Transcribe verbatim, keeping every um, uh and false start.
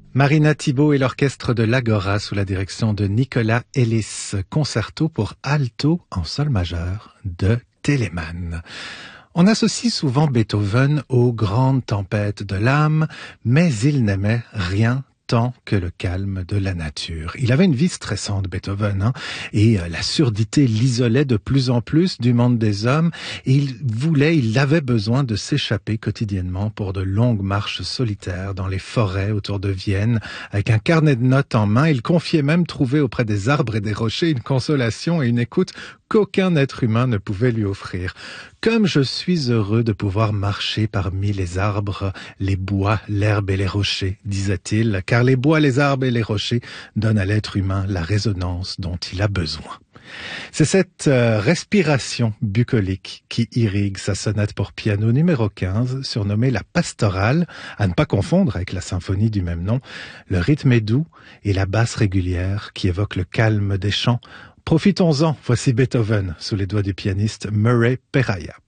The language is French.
Marina Thibault et l'orchestre de l'Agora sous la direction de Nicolas Ellis, concerto pour alto en sol majeur de Telemann. On associe souvent Beethoven aux grandes tempêtes de l'âme, mais il n'aimait rien tant que le calme de la nature. Il avait une vie stressante, Beethoven, hein, et euh, la surdité l'isolait de plus en plus du monde des hommes, et il voulait, il avait besoin de s'échapper quotidiennement pour de longues marches solitaires dans les forêts autour de Vienne. Avec un carnet de notes en main, il confiait même trouver auprès des arbres et des rochers une consolation et une écoute qu'aucun être humain ne pouvait lui offrir. Comme je suis heureux de pouvoir marcher parmi les arbres, les bois, l'herbe et les rochers, disait-il, car les bois, les arbres et les rochers donnent à l'être humain la résonance dont il a besoin. C'est cette euh, respiration bucolique qui irrigue sa sonate pour piano numéro quinze, surnommée la pastorale, à ne pas confondre avec la symphonie du même nom. Le rythme est doux et la basse régulière qui évoque le calme des chants. Profitons-en, voici Beethoven sous les doigts du pianiste Murray Perahia.